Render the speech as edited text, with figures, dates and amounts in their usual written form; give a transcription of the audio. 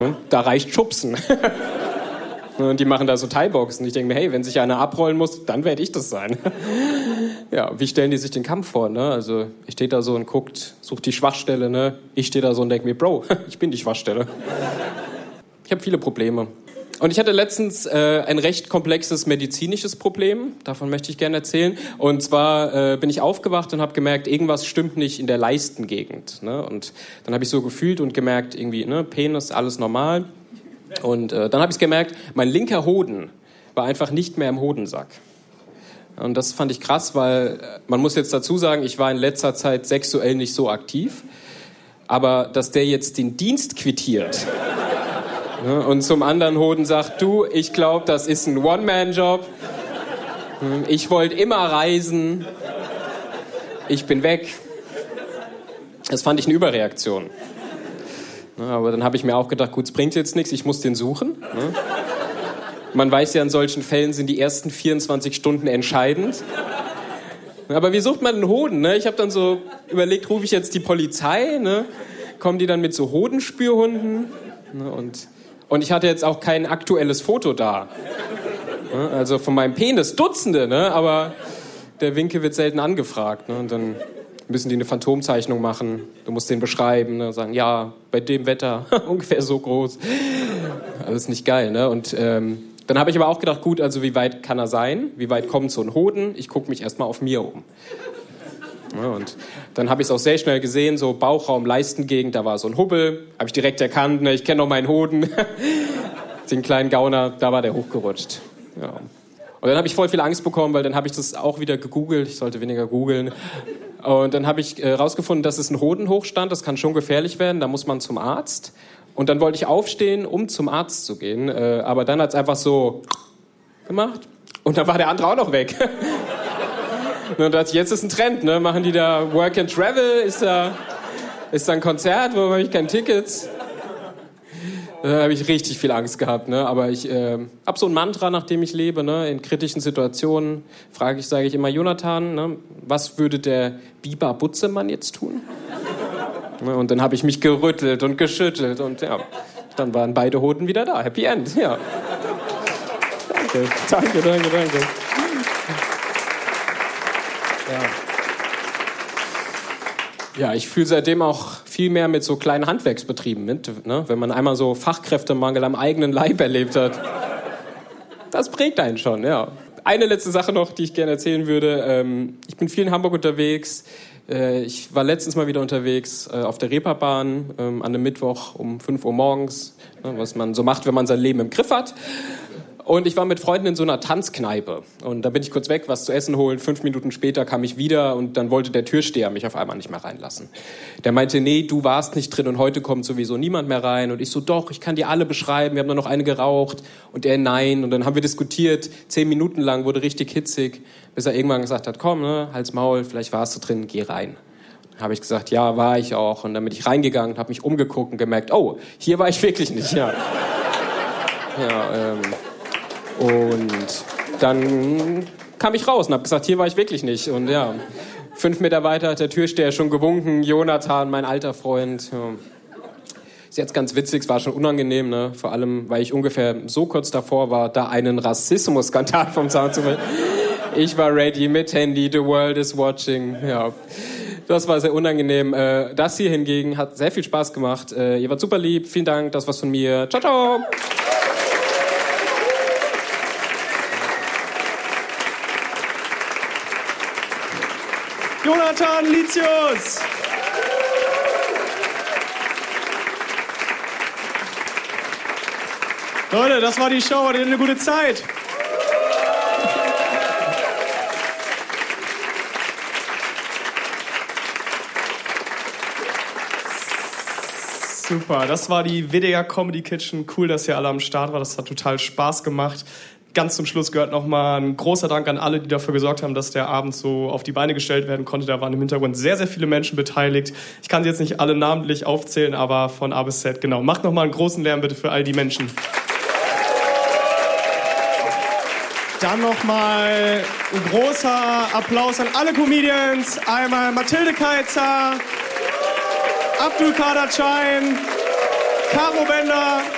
Da reicht Schubsen. Und die machen da so Thai-Boxen. Ich denke mir, hey, wenn sich einer abrollen muss, dann werde ich das sein. Ja, wie stellen die sich den Kampf vor? Ne? Also ich stehe da so und sucht die Schwachstelle. Ne? Ich stehe da so und denke mir, Bro, ich bin die Schwachstelle. Ich habe viele Probleme. Und ich hatte letztens ein recht komplexes medizinisches Problem. Davon möchte ich gerne erzählen. Und zwar bin ich aufgewacht und habe gemerkt, irgendwas stimmt nicht in der Leistengegend. Ne? Und dann habe ich so gefühlt und gemerkt, irgendwie, ne, Penis, alles normal. Und dann habe ich gemerkt, mein linker Hoden war einfach nicht mehr im Hodensack. Und das fand ich krass, weil man muss jetzt dazu sagen, ich war in letzter Zeit sexuell nicht so aktiv. Aber dass der jetzt den Dienst quittiert und zum anderen Hoden sagt, du, ich glaube, das ist ein One-Man-Job. Ich wollte immer reisen. Ich bin weg. Das fand ich eine Überreaktion. Aber dann habe ich mir auch gedacht, gut, es bringt jetzt nichts, ich muss den suchen. Man weiß ja, in solchen Fällen sind die ersten 24 Stunden entscheidend. Aber wie sucht man einen Hoden? Ne? Ich habe dann so überlegt, rufe ich jetzt die Polizei? Ne? Kommen die dann mit so Hodenspürhunden? Ne? Und ich hatte jetzt auch kein aktuelles Foto da. Ne? Also von meinem Penis Dutzende, ne? Aber der Winkel wird selten angefragt. Ne? Und dann müssen die eine Phantomzeichnung machen. Du musst den beschreiben, ne? Sagen, ja, bei dem Wetter ungefähr so groß. Alles nicht geil, ne? Und dann habe ich aber auch gedacht, gut, also wie weit kann er sein? Wie weit kommt so ein Hoden? Ich gucke mich erstmal auf mir um. Ja, und dann habe ich es auch sehr schnell gesehen, so Bauchraum, Leistengegend, da war so ein Hubbel. Habe ich direkt erkannt, ne? Ich kenne noch meinen Hoden. Den kleinen Gauner, da war der hochgerutscht. Ja. Und dann habe ich voll viel Angst bekommen, weil dann habe ich das auch wieder gegoogelt. Ich sollte weniger googeln. Und dann habe ich rausgefunden, dass es ein Hodenhochstand, das kann schon gefährlich werden, da muss man zum Arzt. Und dann wollte ich aufstehen, um zum Arzt zu gehen. Aber dann hat es einfach so gemacht. Und dann war der andere auch noch weg. Und dann dachte ich, jetzt ist ein Trend, ne? Machen die da Work and Travel? Ist da ein Konzert? Wo habe ich keine Tickets? Da habe ich richtig viel Angst gehabt, ne? Aber ich habe so ein Mantra, nach dem ich lebe, ne? In kritischen Situationen sage ich immer, Jonathan, ne? Was würde der Biber Butzemann jetzt tun? Und dann habe ich mich gerüttelt und geschüttelt und ja, dann waren beide Hoden wieder da. Happy End, ja. Danke. Ja, ich fühle seitdem auch viel mehr mit so kleinen Handwerksbetrieben mit, ne? Wenn man einmal so Fachkräftemangel am eigenen Leib erlebt hat. Das prägt einen schon, ja. Eine letzte Sache noch, die ich gerne erzählen würde. Ich bin viel in Hamburg unterwegs. Ich war letztens mal wieder unterwegs auf der Reeperbahn an einem Mittwoch um 5 Uhr morgens, ne, was man so macht, wenn man sein Leben im Griff hat. Und ich war mit Freunden in so einer Tanzkneipe. Und da bin ich kurz weg, was zu essen holen. 5 Minuten später kam ich wieder und dann wollte der Türsteher mich auf einmal nicht mehr reinlassen. Der meinte, nee, du warst nicht drin und heute kommt sowieso niemand mehr rein. Und ich so, doch, ich kann die alle beschreiben. Wir haben nur noch eine geraucht. Und er, nein. Und dann haben wir diskutiert. 10 Minuten lang, wurde richtig hitzig. Bis er irgendwann gesagt hat, komm, ne, halt's Maul, vielleicht warst du drin, geh rein. Dann habe ich gesagt, ja, war ich auch. Und dann bin ich reingegangen, habe mich umgeguckt und gemerkt, oh, hier war ich wirklich nicht, ja. Und dann kam ich raus und habe gesagt, hier war ich wirklich nicht. Und ja, 5 Meter weiter hat der Türsteher schon gewunken. Jonathan, mein alter Freund. Ja. Ist jetzt ganz witzig, es war schon unangenehm, ne? Vor allem, weil ich ungefähr so kurz davor war, da einen Rassismus-Skandal vom Zaun zu machen. Ich war ready mit Handy, the world is watching. Ja, das war sehr unangenehm. Das hier hingegen hat sehr viel Spaß gemacht. Ihr wart super lieb, vielen Dank, das war's von mir. Ciao, ciao! Jonathan Litius! Leute, das war die Show. Hattet ihr eine gute Zeit? Super, das war die WDR Comedy Kitchen. Cool, dass ihr alle am Start wart. Das hat total Spaß gemacht. Ganz zum Schluss gehört nochmal ein großer Dank an alle, die dafür gesorgt haben, dass der Abend so auf die Beine gestellt werden konnte. Da waren im Hintergrund sehr, sehr viele Menschen beteiligt. Ich kann sie jetzt nicht alle namentlich aufzählen, aber von A bis Z, genau. Macht nochmal einen großen Lärm bitte für all die Menschen. Dann nochmal ein großer Applaus an alle Comedians. Einmal Mathilde Keitzer, Abdul Kader Chain, Caro Bender,